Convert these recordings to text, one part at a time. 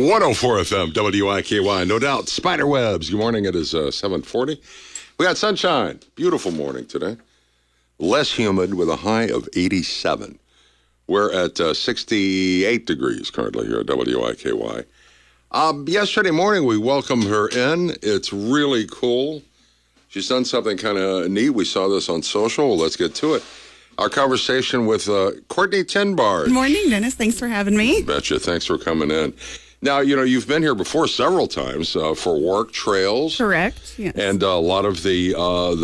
104 FM, WIKY. No doubt, spider webs. Good morning. It is 7:40. We got sunshine. Beautiful morning today. Less humid with a high of 87. We're at 68 degrees currently here at WIKY. Yesterday morning, we welcomed her in. It's really cool. She's done something kind of neat. We saw this on social. Let's get to it. Our conversation with Courtney Tinbarge. Good morning, Dennis. Thanks for having me. Betcha. Thanks for coming in. Now, you know, you've been here before several times for work trails. Correct. Yes. And a lot of the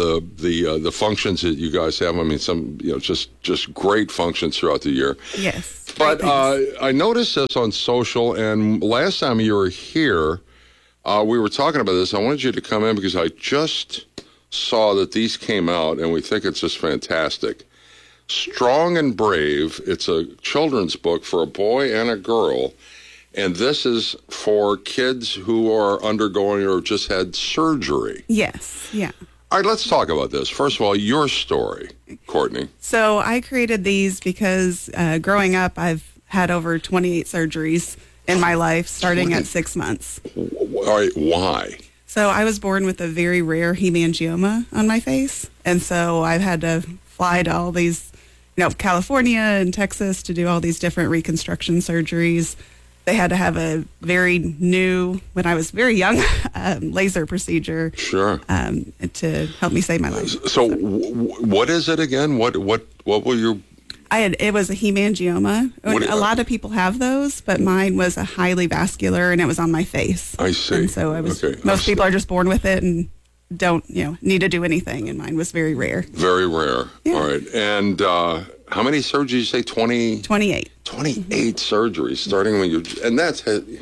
functions that you guys have. I mean, some, you know, just great functions throughout the year. Yes. But I noticed this on social, and last time you were here, we were talking about this. I wanted you to come in because I just saw that these came out, and we think it's just fantastic. Strong and Brave. It's a children's book for a boy and a girl. And this is for kids who are undergoing or just had surgery. Yes, yeah. All right, let's talk about this. First of all, your story, Courtney. So I created these because growing up, I've had over 28 surgeries in my life, starting at 6 months. All right, why? So I was born with a very rare hemangioma on my face. And so I've had to fly to all these, California and Texas to do all these different reconstruction surgeries. They had to have a very new, when I was very young, laser procedure. Sure. To help me save my life. So what is it again? What were your... It was a hemangioma. A lot of people have those, but mine was a highly vascular, and it was on my face. I see. And so I was. Okay. Most people are just born with it and don't, need to do anything, and mine was very rare. Very rare. Yeah. All right. And how many surgeries did you say? 20? 28. 28 surgeries, starting when and that's...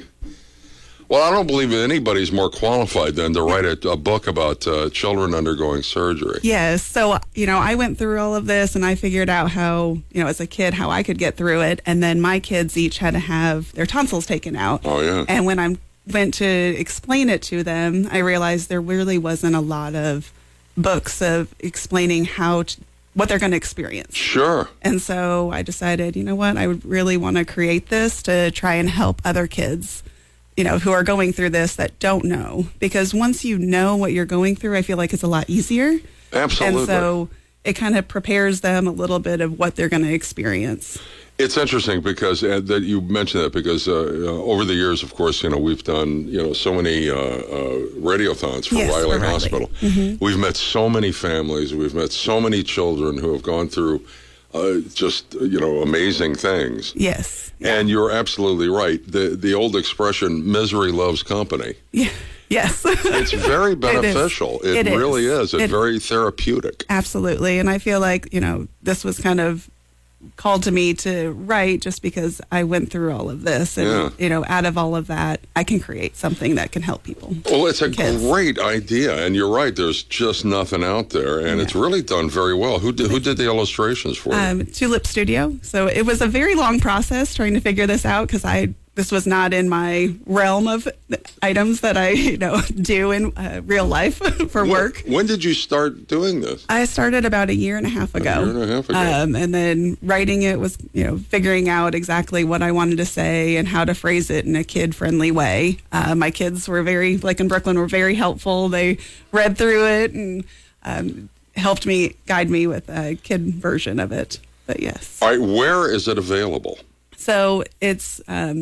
Well, I don't believe anybody's more qualified than to write a book about children undergoing surgery. Yes. So, I went through all of this, and I figured out how, as a kid, how I could get through it. And then my kids each had to have their tonsils taken out. Oh, yeah. And when I went to explain it to them, I realized there really wasn't a lot of books of explaining what they're going to experience. Sure. And so I decided, I would really want to create this to try and help other kids, who are going through this that don't know. Because once you know what you're going through, I feel like it's a lot easier. Absolutely. And so it kind of prepares them a little bit of what they're going to experience. It's interesting because that you mentioned that because over the years, of course, we've done so many radiothons for Riley Hospital. Mm-hmm. We've met so many families. We've met so many children who have gone through just amazing things. Yes. Yeah. And you're absolutely right. The old expression, misery loves company. Yeah. Yes. It's very beneficial. It really is. It's very therapeutic. Absolutely. And I feel like, this was kind of called to me to write just because I went through all of this. And, out of all of that, I can create something that can help people. Well, it's a great idea. And you're right. There's just nothing out there. And it's really done very well. Who did the illustrations for you? Tulip Studio. So it was a very long process trying to figure this out because this was not in my realm of items that I, do in real life for work. When did you start doing this? I started about a year and a half ago. And then writing it was, figuring out exactly what I wanted to say and how to phrase it in a kid-friendly way. My kids were in Brooklyn, were very helpful. They read through it and helped me, guide me with a kid version of it. But yes. All right, where is it available? So it's...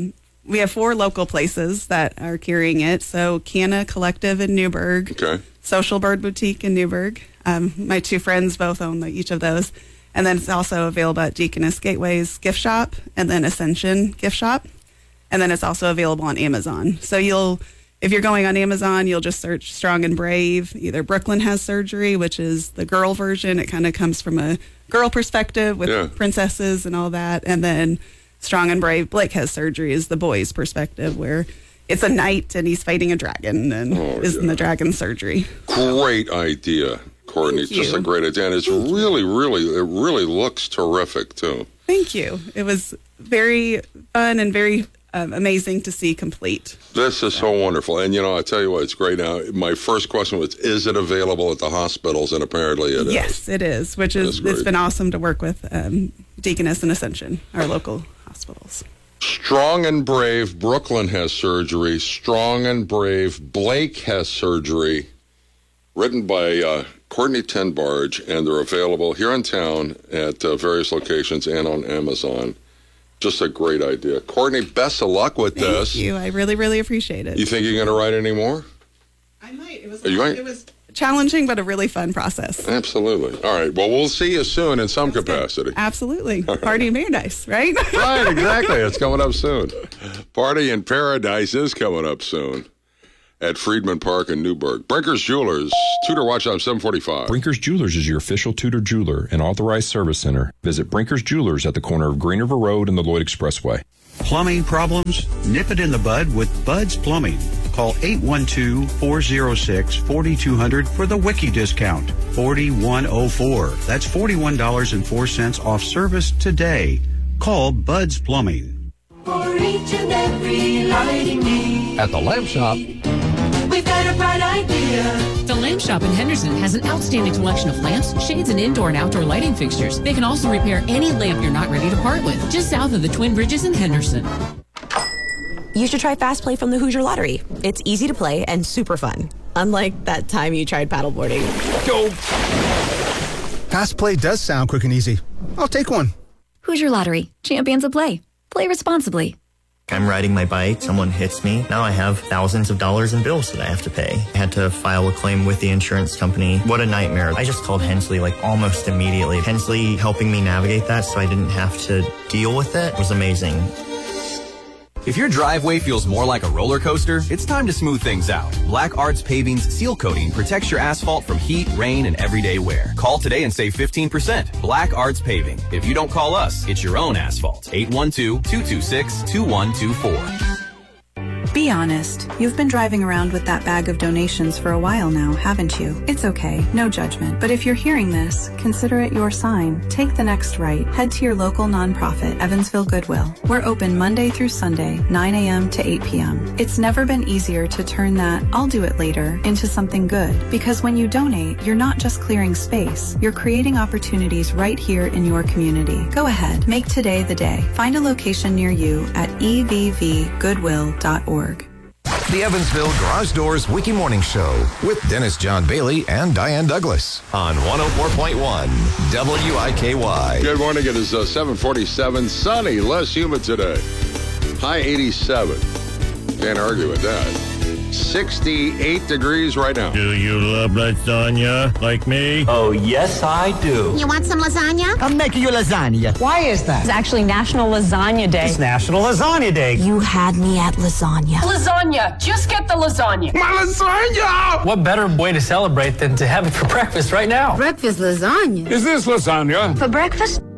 we have 4 local places that are carrying it. So Canna Collective in Newburgh, Social Bird Boutique in Newburgh. My 2 friends both own each of those. And then it's also available at Deaconess Gateway's gift shop and then Ascension gift shop. And then it's also available on Amazon. So if you're going on Amazon, you'll just search Strong and Brave. Either Brooklyn Has Surgery, which is the girl version. It kind of comes from a girl perspective with princesses and all that. And then Strong and Brave, Blake Has Surgery is the boy's perspective, where it's a knight and he's fighting a dragon and is in the dragon surgery. Great idea, Courtney. It's just a great idea. And it's really looks terrific, too. Thank you. It was very fun and very amazing to see complete. This is so wonderful. And, I tell you what, it's great. Now, my first question was, is it available at the hospitals? And apparently it is. Yes, it is, it's been awesome to work with Deaconess and Ascension, our local hospitals. Strong and Brave, Brooklyn has surgery. Strong and Brave, Blake has surgery. Written by Courtney Tenbarge, and they're available here in town at various locations and on Amazon. Just a great idea. Courtney, best of luck with this. Thank you. I really, really appreciate it. You think you're going to write any more? I might. It was challenging, but a really fun process. Absolutely. All right. Well, we'll see you soon in some capacity. Absolutely. Party in Paradise, right? Right, exactly. It's coming up soon. Party in Paradise is coming up soon at Friedman Park in Newburgh. Brinker's Jewelers, Tudor Watch on 745. Brinker's Jewelers is your official Tudor jeweler and authorized service center. Visit Brinker's Jewelers at the corner of Green River Road and the Lloyd Expressway. Plumbing problems? Nip it in the bud with Bud's Plumbing. Call 812-406-4200 for the Wiki discount. 4104. That's $41.04 off service today. Call Bud's Plumbing. For each and every lighting need. At the Lamp Shop, we've got a bright idea. The Lamp Shop in Henderson has an outstanding collection of lamps, shades, and indoor and outdoor lighting fixtures. They can also repair any lamp you're not ready to part with, just south of the Twin Bridges in Henderson. You should try Fast Play from the Hoosier Lottery. It's easy to play and super fun. Unlike that time you tried paddleboarding. go! Fast Play does sound quick and easy. I'll take one. Hoosier Lottery. Champions of play. Play responsibly. I'm riding my bike, someone hits me. Now I have thousands of dollars in bills that I have to pay. I had to file a claim with the insurance company. What a nightmare. I just called Hensley almost immediately. Hensley helping me navigate that so I didn't have to deal with it was amazing. If your driveway feels more like a roller coaster, it's time to smooth things out. Black Arts Paving's seal coating protects your asphalt from heat, rain, and everyday wear. Call today and save 15%. Black Arts Paving. If you don't call us, it's your own asphalt. 812-226-2124. Be honest. You've been driving around with that bag of donations for a while now, haven't you? It's okay. No judgment. But if you're hearing this, consider it your sign. Take the next right. Head to your local nonprofit, Evansville Goodwill. We're open Monday through Sunday, 9 a.m. to 8 p.m. It's never been easier to turn that "I'll do it later" into something good. Because when you donate, you're not just clearing space. You're creating opportunities right here in your community. Go ahead. Make today the day. Find a location near you at evvgoodwill.org. The Evansville Garage Doors Wiki Morning Show with Dennis John Bailey and Diane Douglas on 104.1 WIKY. Good morning. It is 7:47. Sunny, less humid today. High 87. Can't argue with that. 68 degrees right now. Do you love lasagna like me? Oh, yes, I do. You want some lasagna? I'm making you lasagna. Why is that? It's actually National Lasagna Day. It's National Lasagna Day. You had me at lasagna. Lasagna. Just get the lasagna. My lasagna! What better way to celebrate than to have it for breakfast right now? Breakfast lasagna. Is this lasagna? For breakfast?